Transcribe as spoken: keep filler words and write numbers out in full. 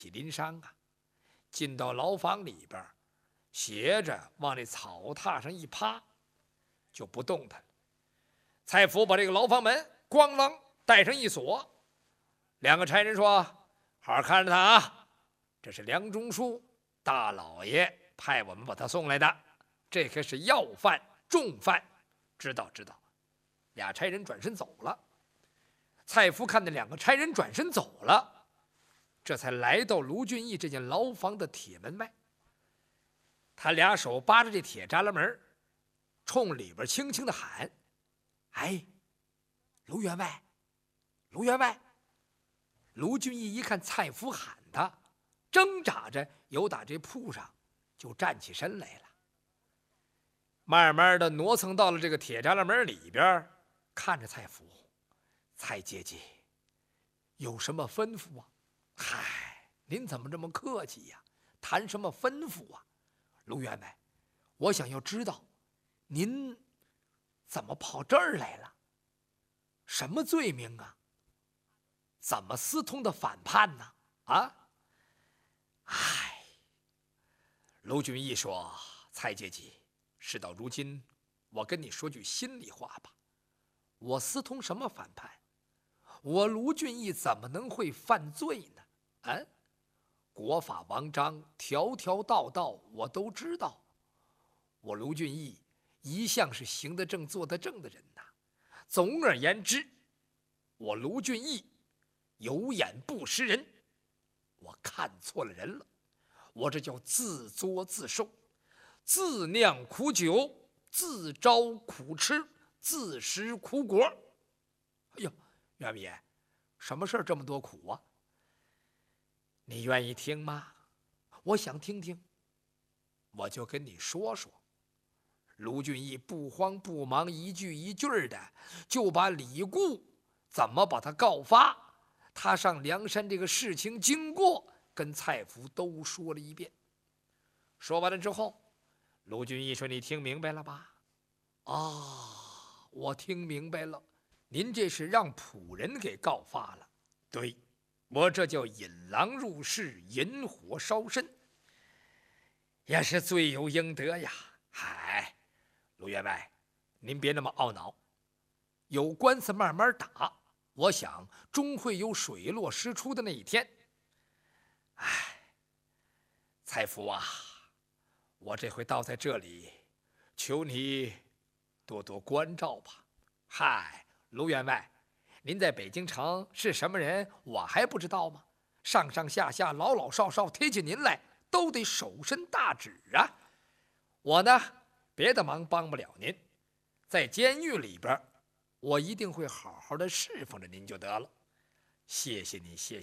鳞伤啊，进到牢房里边，斜着往那草榻上一趴，就不动弹了。蔡福把这个牢房门咣啷带上一锁，两个差人说：“好好看着他啊，这是梁中书大老爷派我们把他送来的，这可是要犯重犯，知道知道。”俩差人转身走了。蔡福看那两个差人转身走了，这才来到卢俊义这间牢房的铁门外。他俩手扒着这铁栅栏门，冲里边轻轻的喊：“哎，卢员外，卢员外！”卢俊义一看蔡福喊他，挣扎着由打这铺上就站起身来了，慢慢的挪蹭到了这个铁栅栏门里边，看着蔡福：“蔡姐姐，有什么吩咐啊？”“嗨，您怎么这么客气呀？谈什么吩咐啊？”“卢员外，我想要知道，您怎么跑这儿来了？什么罪名啊？怎么私通的反叛呢？啊？”“唉。”卢俊义说：“蔡姐姐，事到如今，我跟你说句心里话吧，我私通什么反叛？我卢俊义怎么能会犯罪呢？啊？国法王章，条条道道我都知道。我卢俊义一向是行得正、坐得正的人呐。总而言之，我卢俊义有眼不识人，我看错了人了。我这叫自作自受，自酿苦酒，自招苦吃，自食苦果。”“哎呦，袁爷，什么事儿这么多苦啊？你愿意听吗？”“我想听听。”“我就跟你说说。”卢俊义不慌不忙，一句一句的就把李固怎么把他告发，他上梁山这个事情经过跟蔡福都说了一遍。说完了之后，卢俊义说：“你听明白了吧？”“啊，我听明白了。您这是让仆人给告发了。”“对，我这叫引狼入室，引火烧身，也是罪有应得呀。嗨，卢员外，您别那么懊恼，有官司慢慢打，我想终会有水落石出的那一天。哎，蔡福啊，我这回倒在这里，求你多多关照吧。嗨，卢员外，您在北京城是什么人，我还不知道吗？上上下下、老老少少贴起您来，都得手伸大指啊。我呢，别的忙帮不了您，在监狱里边，我一定会好好的侍奉着您就得了。谢谢你，谢谢。”